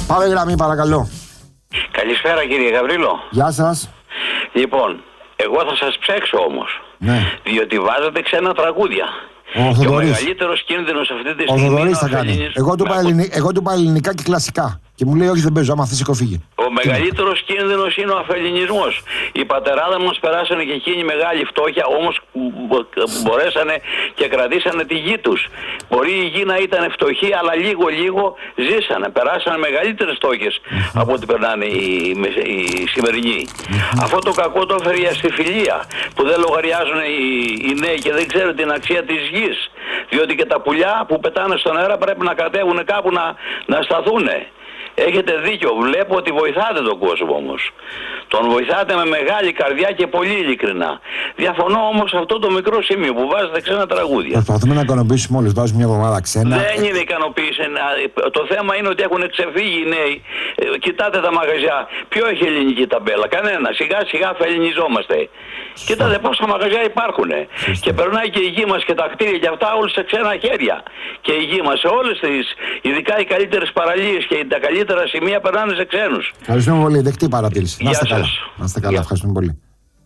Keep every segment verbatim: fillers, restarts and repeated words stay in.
Πάμε γραμμή, παρακαλώ. Καλησπέρα κύριε Γαβρίλο. Γεια σας. Λοιπόν, εγώ θα σας ψέξω όμως. Ναι. Διότι βάζετε ξένα τραγούδια. Ο και ο Θοδωρής. μεγαλύτερος κίνδυνος αυτή τη Ο στιγμή. Θοδωρής θα είναι ο κάνει. Αφελίνης. Εγώ του είπα ελληνι... εγώ του είπα ελληνικά και κλασικά. Και μου λέει όχι, δεν παίζω. Άμα θες σηκώ φύγε. Ο μεγαλύτερος κίνδυνος είναι ο αφελινισμός. Οι πατεράδες μας περάσανε και εκείνη μεγάλη φτώχεια, όμως μπορέσανε και κρατήσανε τη γη τους. Μπορεί η γη να ήταν φτωχή, αλλά λίγο λίγο ζήσανε. Περάσανε μεγαλύτερες φτώχειες mm-hmm. από ό,τι περνάνε οι, οι σημερινοί. Mm-hmm. Αυτό το κακό το έφερε η αστιφιλία, που δεν λογαριάζουν οι, οι νέοι και δεν ξέρουν την αξία της γης. Διότι και τα πουλιά που πετάνε στον αέρα πρέπει να κατέβουν κάπου να, να σταθούν. Έχετε δίκιο, βλέπω ότι βοηθάτε τον κόσμο όμως. Τον βοηθάτε με μεγάλη καρδιά και πολύ ειλικρινά. Διαφωνώ όμως σε αυτό το μικρό σημείο που βάζετε ξένα τραγούδια. Προσπαθούμε να ικανοποιήσουμε όλους, βάζουμε μια εβδομάδα ξένα. Δεν είναι ικανοποίηση. Το θέμα είναι ότι έχουν ξεφύγει οι νέοι. Κοιτάτε τα μαγαζιά. Ποιο έχει ελληνική ταμπέλα? Κανένα. Σιγά σιγά φελληνιζόμαστε. Κοιτάτε πόσα μαγαζιά υπάρχουν. Και περνάει και η γη μας και τα κτίρια και αυτά όλες σε ξένα χέρια. Και η γη μας σε όλες τις, ειδικά οι καλύτερες παραλίες και τα καλύτερα σημεία περνάνε σε ξένους. Ευχαριστούμε πολύ. Δεκτή παρατήρηση. Να είστε καλά. σας. Να είστε καλά. Ευχαριστούμε πολύ.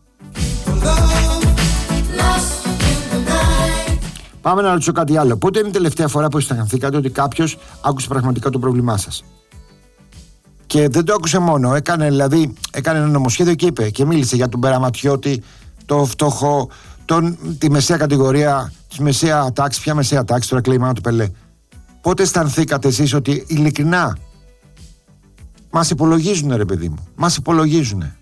Πάμε να ρωτήσω κάτι άλλο. Πότε είναι η τελευταία φορά που αισθανθήκατε ότι κάποιος άκουσε πραγματικά το πρόβλημά σας? Και δεν το άκουσε μόνο. Έκανε, δηλαδή, έκανε ένα νομοσχέδιο και είπε και μίλησε για τον περαματιώτη, το φτωχό, τον, τη μεσαία κατηγορία, τη μεσαία τάξη. Ποια μεσαία τάξη, τώρα κλαίει η μάνα του Πελέ. Πότε αισθανθήκατε εσείς ότι ειλικρινά μας υπολογίζουνε, ρε παιδί μου? Μας υπολογίζουνε.